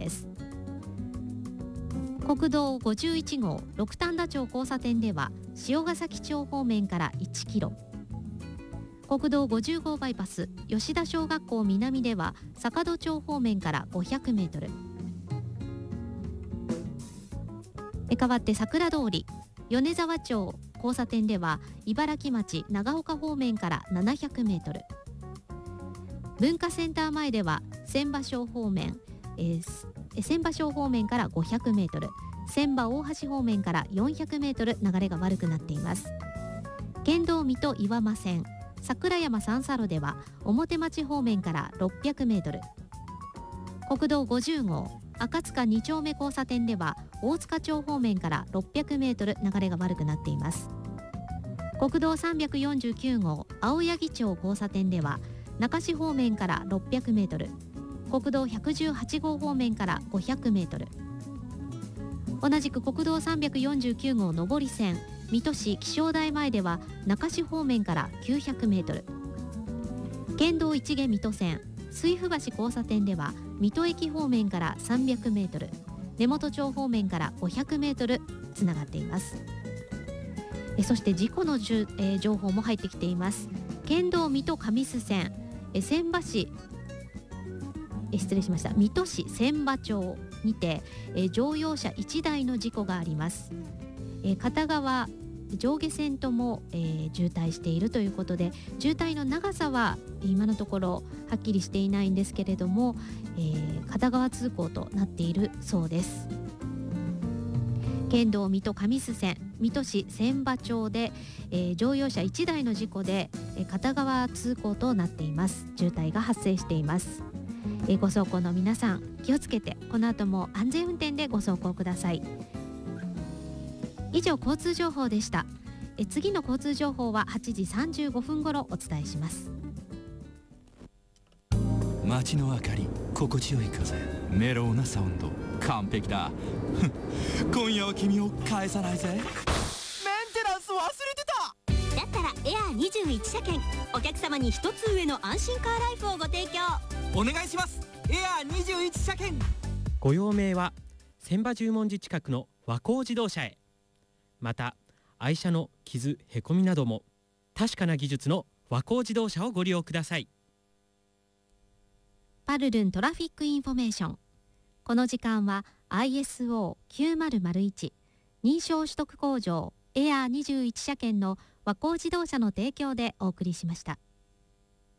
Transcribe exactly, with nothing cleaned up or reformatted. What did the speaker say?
です。国道ごじゅういち号六反田町交差点では塩ヶ崎町方面からいちキロ、国道ごじゅう号バイパス吉田小学校南では坂戸町方面からごひゃくメートル、変わって桜通り米沢町交差点では茨城町長岡方面からななひゃくメートル、文化センター前では千葉小方面、えー、千葉小方面からごひゃくメートル、千葉大橋方面からよんひゃくメートル流れが悪くなっています。県道水戸岩間線桜山三叉路では表町方面からろっぴゃくメートル、国道ごじゅう号赤塚に丁目交差点では大塚町方面からろっぴゃくメートル流れが悪くなっています。国道さんびゃくよんじゅうきゅう号青柳町交差点では中市方面からろっぴゃくメートル、国道ひゃくじゅうはち号方面からごひゃくメートル、同じく国道さんびゃくよんじゅうきゅう号上り線水戸市気象台前では中市方面からきゅうひゃくメートル、県道一毛水戸線水府橋交差点では水戸駅方面からさんびゃくメートル、根本町方面からごひゃくメートルつながっています。えそして事故のじゅ、えー、情報も入ってきています。県道水戸上須線え千葉市え失礼しました水戸市千葉町にてえ乗用車いちだいの事故があります。え片側上下線とも、えー、渋滞しているということで、渋滞の長さは今のところはっきりしていないんですけれども、えー、片側通行となっているそうです。県道水戸上須線水戸市千葉町で、えー、乗用車いちだいの事故で、えー、片側通行となっています。渋滞が発生しています。えー、ご走行の皆さん気をつけてこの後も安全運転でご走行ください。以上交通情報でした。え次の交通情報ははちじさんじゅうごふん頃お伝えします。 街の明かり、心地よい風、メロウなサウンド、完璧だ今夜は君を返さないぜ。メンテナンス忘れてた。 だったらエアーにじゅういち車検、お客様に一つ上の安心カーライフをご提供お願いします。エアーにじゅういち車検。 ご用命は千葉十文字近くの和光自動車へ。また愛車の傷へこみなども確かな技術の和光自動車をご利用ください。 パルルントラフィックインフォメーション。この時間は アイエスオーきゅうまるまるいち 認証取得工場エアーにじゅういち車検の和光自動車の提供でお送りしました。